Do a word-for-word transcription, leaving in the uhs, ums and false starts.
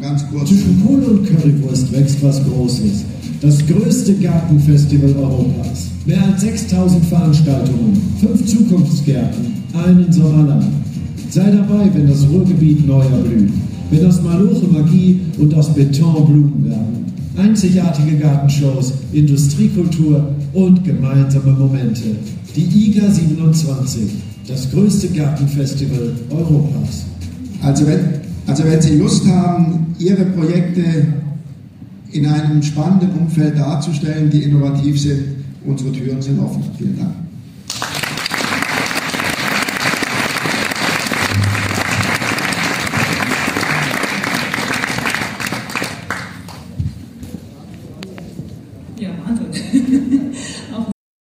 ganz kurz. Zwischen Kohle und Currywurst wächst was Großes. Das größte Gartenfestival Europas. Mehr als sechstausend Veranstaltungen, fünf Zukunftsgärten, einen Sommerland. Sei dabei, wenn das Ruhrgebiet neu erblüht. Wenn aus Maloche Magie und aus Beton Blumen werden. Einzigartige Gartenshows, Industriekultur und gemeinsame Momente. Die I G A siebenundzwanzig, das größte Gartenfestival Europas. Also wenn, also wenn Sie Lust haben, Ihre Projekte in einem spannenden Umfeld darzustellen, die innovativ sind, unsere Türen sind offen. Vielen Dank.